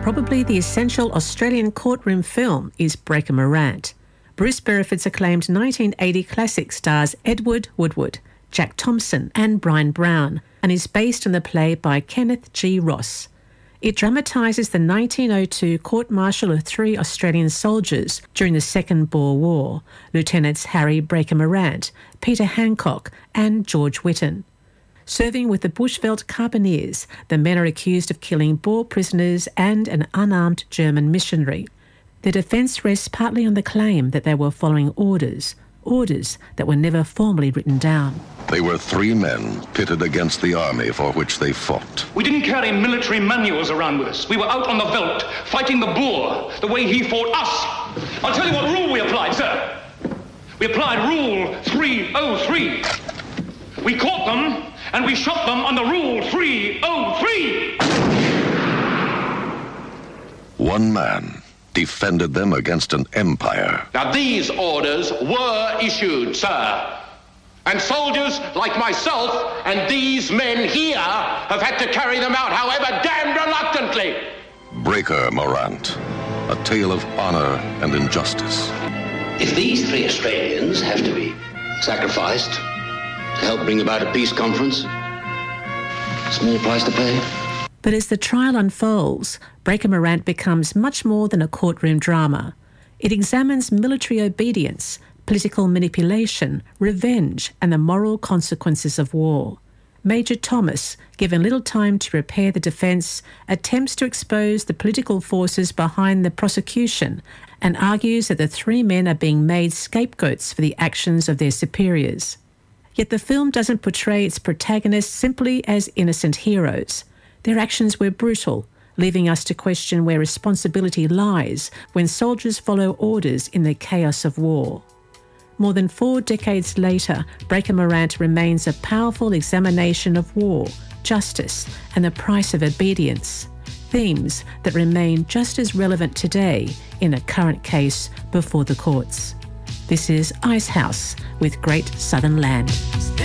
Probably the essential Australian courtroom film is Breaker Morant. Bruce Beresford's acclaimed 1980 classic stars Edward Woodward, Jack Thompson and Brian Brown, and is based on the play by Kenneth G. Ross. It dramatises the 1902 court-martial of 3 Australian soldiers during the Second Boer War, Lieutenants Harry Breaker Morant, Peter Hancock and George Whitton. Serving with the Bushveld Carbineers, the men are accused of killing Boer prisoners and an unarmed German missionary. Their defence rests partly on the claim that they were following orders that were never formally written down. They were 3 men pitted against the army for which they fought. We didn't carry military manuals around with us. We were out on the veldt, fighting the Boer, the way he fought us. I'll tell you what rule we applied, sir. We applied Rule 303. We caught them, and we shot them under Rule 303. One man defended them against an empire. Now, these orders were issued, sir. And soldiers like myself and these men here have had to carry them out, however damned reluctantly. Breaker Morant, a tale of honor and injustice. If these 3 Australians have to be sacrificed to help bring about a peace conference, small price to pay. But as the trial unfolds, Breaker Morant becomes much more than a courtroom drama. It examines military obedience, political manipulation, revenge and the moral consequences of war. Major Thomas, given little time to prepare the defence, attempts to expose the political forces behind the prosecution and argues that the 3 men are being made scapegoats for the actions of their superiors. Yet the film doesn't portray its protagonists simply as innocent heroes. Their actions were brutal, leaving us to question where responsibility lies when soldiers follow orders in the chaos of war. More than 4 decades later, Breaker Morant remains a powerful examination of war, justice and the price of obedience, themes that remain just as relevant today in a current case before the courts. This is Icehouse with Great Southern Land.